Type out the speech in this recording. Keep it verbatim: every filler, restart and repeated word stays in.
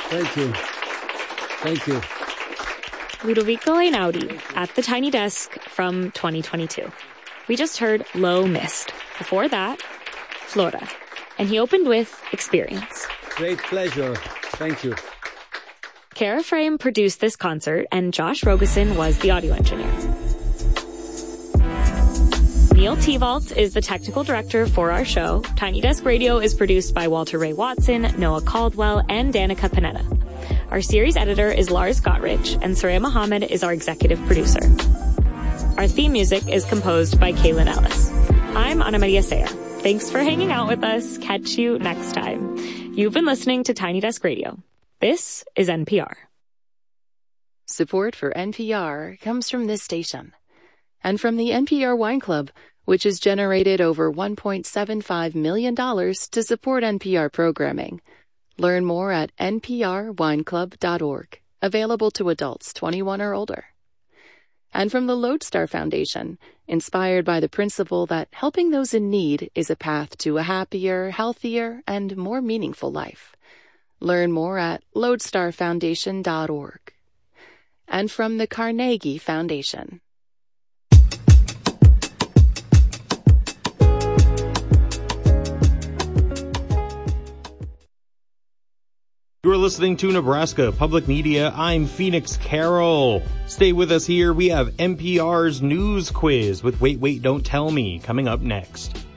Thank you. Thank you. Ludovico Einaudi at the Tiny Desk from twenty twenty-two. We just heard Low Mist. Before that, Flora. And he opened with Experience. Great pleasure. Thank you. Kara Frame produced this concert, and Josh Rogosin was the audio engineer. Neil Tevault is the technical director for our show. Tiny Desk Radio is produced by Walter Ray Watson, Noah Caldwell, and Danica Panetta. Our series editor is Lars Gottrich, and Soraya Mohammed is our executive producer. Our theme music is composed by Kaylin Ellis. I'm Ana Maria Sayer. Thanks for hanging out with us. Catch you next time. You've been listening to Tiny Desk Radio. This is N P R. Support for N P R comes from this station and from the N P R Wine Club, which has generated over one point seven five million dollars to support N P R programming. Learn more at n p r wine club dot org. Available to adults twenty-one or older. And from the Lodestar Foundation, inspired by the principle that helping those in need is a path to a happier, healthier, and more meaningful life. Learn more at lodestar foundation dot org. And from the Carnegie Foundation. You're listening to Nebraska Public Media. I'm Phoenix Carroll. Stay with us here. We have N P R's News Quiz with Wait, Wait, Don't Tell Me coming up next.